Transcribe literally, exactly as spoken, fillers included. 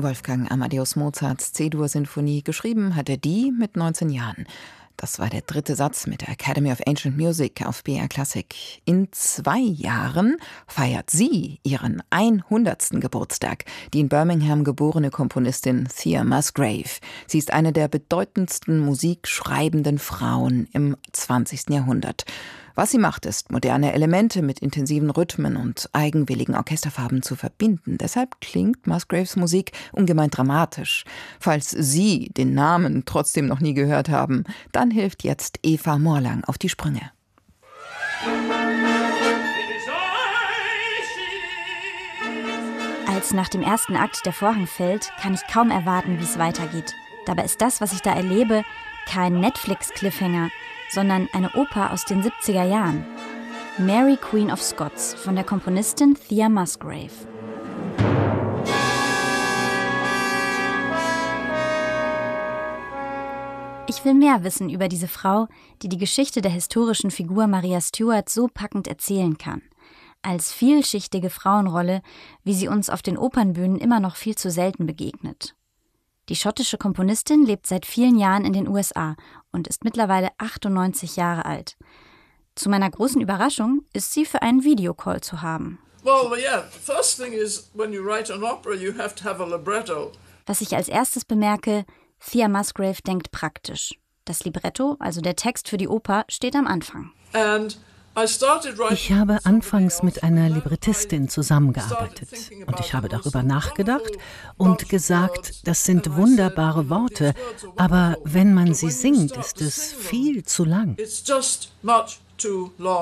Wolfgang Amadeus Mozarts C-Dur-Sinfonie. Geschrieben hat er die mit neunzehn Jahren. Das war der dritte Satz mit der Academy of Ancient Music auf B R Klassik. In zwei Jahren feiert sie ihren hundertsten Geburtstag. Die in Birmingham geborene Komponistin Thea Musgrave. Sie ist eine der bedeutendsten musikschreibenden Frauen im zwanzigsten Jahrhundert. Was sie macht, ist, moderne Elemente mit intensiven Rhythmen und eigenwilligen Orchesterfarben zu verbinden. Deshalb klingt Musgraves Musik ungemein dramatisch. Falls Sie den Namen trotzdem noch nie gehört haben, dann hilft jetzt Eva Morlang auf die Sprünge. Als nach dem ersten Akt der Vorhang fällt, kann ich kaum erwarten, wie es weitergeht. Dabei ist das, was ich da erlebe, kein Netflix-Cliffhanger, sondern eine Oper aus den siebziger Jahren. Mary Queen of Scots von der Komponistin Thea Musgrave. Ich will mehr wissen über diese Frau, die die Geschichte der historischen Figur Maria Stuart so packend erzählen kann. Als vielschichtige Frauenrolle, wie sie uns auf den Opernbühnen immer noch viel zu selten begegnet. Die schottische Komponistin lebt seit vielen Jahren in den U S A und ist mittlerweile achtundneunzig Jahre alt. Zu meiner großen Überraschung ist sie für einen Videocall zu haben. Was ich als erstes bemerke, Thea Musgrave denkt praktisch. Das Libretto, also der Text für die Oper, steht am Anfang. Ich habe anfangs mit einer Librettistin zusammengearbeitet und ich habe darüber nachgedacht und gesagt, das sind wunderbare Worte, aber wenn man sie singt, ist es viel zu lang.